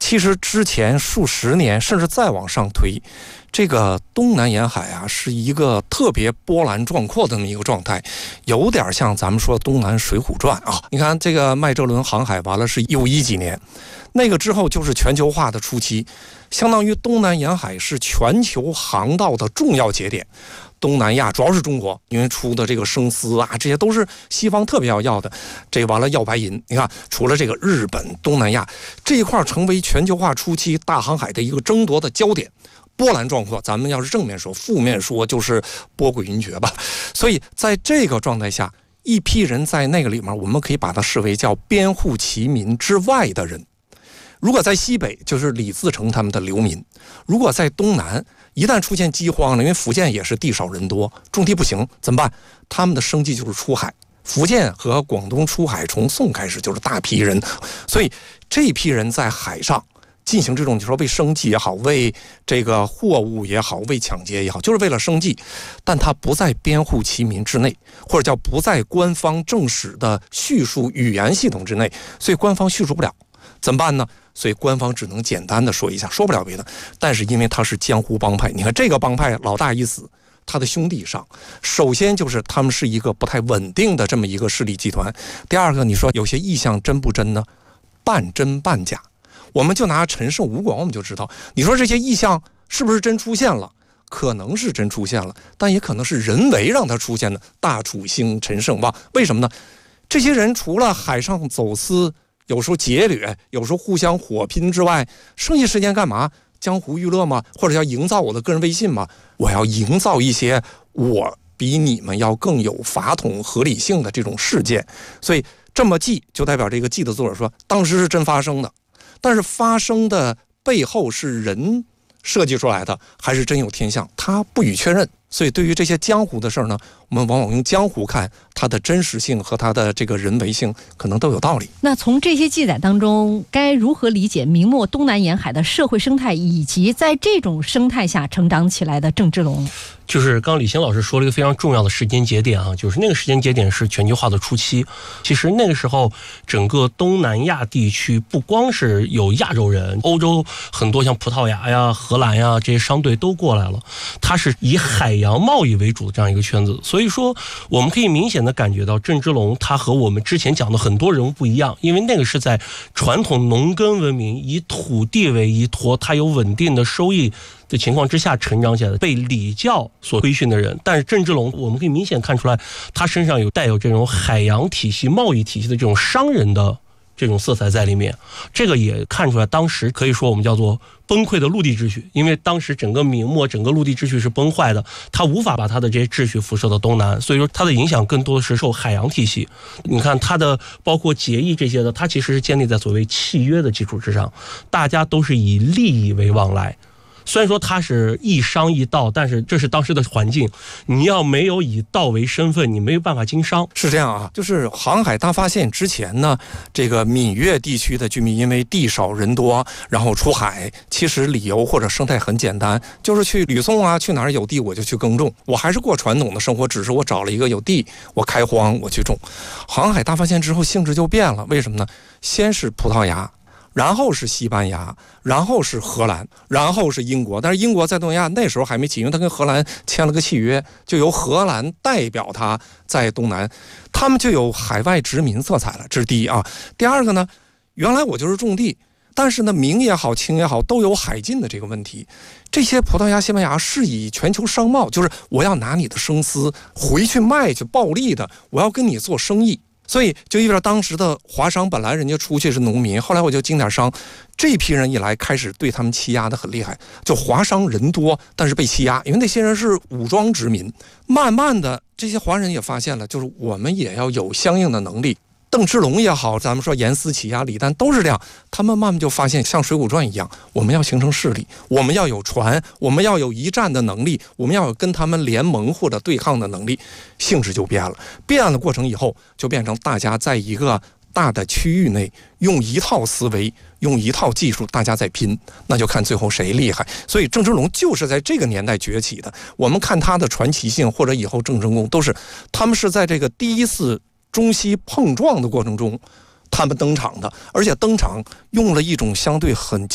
其实之前数十年甚至再往上推，这个东南沿海啊是一个特别波澜壮阔的这么一个状态，有点像咱们说东南水浒传啊。你看这个麦哲伦航海完了是1910几年，那个之后就是全球化的初期，相当于东南沿海是全球航道的重要节点。东南亚主要是中国，因为出的这个生丝啊，这些都是西方特别要的。这完了要白银，你看除了这个日本、东南亚这一块成为全球化初期大航海的一个争夺的焦点。波澜壮阔，咱们要是正面说，负面说就是波诡云谲吧。所以在这个状态下，一批人在那个里面，我们可以把它视为叫边户齐民之外的人。如果在西北，就是李自成他们的流民；如果在东南，一旦出现饥荒了，因为福建也是地少人多，种地不行，怎么办？他们的生计就是出海。福建和广东出海，从宋开始就是大批人，所以这批人在海上进行这种，就说为生计也好，为这个货物也好，为抢劫也好，就是为了生计，但他不在边户齐民之内，或者叫不在官方正史的叙述语言系统之内，所以官方叙述不了，怎么办呢？所以官方只能简单的说一下，说不了别的。但是因为他是江湖帮派，你看这个帮派老大一死，他的兄弟上，首先就是他们是一个不太稳定的这么一个势力集团。第二个，你说有些意象真不真呢？半真半假。我们就拿陈胜吴广我们就知道，你说这些意象是不是真出现了？可能是真出现了，但也可能是人为让它出现的。大楚兴，陈胜旺，为什么呢？这些人除了海上走私，有时候劫掠，有时候互相火拼之外，剩下时间干嘛？江湖娱乐吗？或者叫营造我的个人威信吗？我要营造一些我比你们要更有法统合理性的这种事件。所以这么记，就代表这个记的作者说，当时是真发生的，但是发生的背后是人设计出来的，还是真有天象，他不予确认。所以对于这些江湖的事儿呢，我们往往用江湖看，它的真实性和它的这个人为性可能都有道理。 那从这些记载当中，该如何理解明末东南沿海的社会生态，以及在这种生态下成长起来的郑芝龙？ 就是刚李欣老师说了一个非常重要的时间节点啊，就是那个时间节点是全球化的初期。其实那个时候整个东南亚地区不光是有亚洲人，欧洲很多像葡萄牙呀、荷兰呀这些商队都过来了，它是以海洋贸易为主的这样一个圈子。所以说我们可以明显的感觉到郑芝龙他和我们之前讲的很多人物不一样，因为那个是在传统农耕文明以土地为依托，它有稳定的收益的情况之下成长起来的，被礼教所规训的人。但是郑芝龙我们可以明显看出来，他身上有带有这种海洋体系、贸易体系的这种商人的这种色彩在里面。这个也看出来当时可以说我们叫做崩溃的陆地秩序，因为当时整个明末整个陆地秩序是崩坏的，他无法把他的这些秩序辐射到东南，所以说他的影响更多的是受海洋体系。你看他的包括结义这些的，他其实是建立在所谓契约的基础之上，大家都是以利益为往来。虽然说它是一商一道，但是这是当时的环境，你要没有以道为身份，你没有办法经商。 是这样啊，就是航海大发现之前呢，这个闽粤地区的居民因为地少人多，然后出海，其实理由或者生态很简单，就是去吕宋啊，去哪儿有地我就去耕种，我还是过传统的生活，只是我找了一个有地，我开荒我去种。航海大发现之后性质就变了，为什么呢？先是葡萄牙，然后是西班牙，然后是荷兰，然后是英国。但是英国在东南亚那时候还没起，因为他跟荷兰签了个契约，就由荷兰代表他在东南，他们就有海外殖民色彩了，这是第一啊。第二个呢，原来我就是种地，但是呢明也好清也好都有海禁的这个问题。这些葡萄牙西班牙是以全球商贸，就是我要拿你的生丝回去卖去暴利的，我要跟你做生意。所以就意味着当时的华商本来人家出去是农民，后来我就经典商，这批人一来开始对他们欺压的很厉害。就华商人多，但是被欺压，因为那些人是武装殖民。慢慢的这些华人也发现了，就是我们也要有相应的能力。邓芝龙也好，咱们说严思齐啊、李旦都是这样，他们慢慢就发现像水浒传一样，我们要形成势力，我们要有船，我们要有一战的能力，我们要有跟他们联盟或者对抗的能力，性质就变了。变了过程以后，就变成大家在一个大的区域内用一套思维，用一套技术，大家在拼，那就看最后谁厉害。所以郑芝龙就是在这个年代崛起的。我们看他的传奇性，或者以后郑成功，都是他们是在这个第一次中西碰撞的过程中他们登场的，而且登场用了一种相对很